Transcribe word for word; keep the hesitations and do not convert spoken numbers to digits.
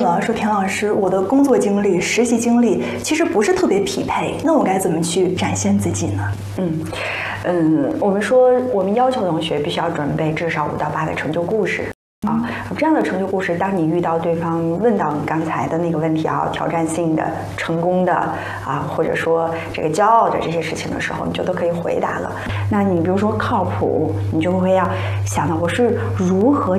了，说田老师，我的工作经历、实习经历其实不是特别匹配，那我该怎么去展现自己呢？ 嗯嗯，我们说我们要求同学必须要准备至少五到八个成就故事。啊，这样的成就故事，当你遇到对方问到你刚才的那个问题啊，挑战性的、成功的啊，或者说这个骄傲的这些事情的时候，你就都可以回答了。那你比如说靠谱，你就会要想到我是如何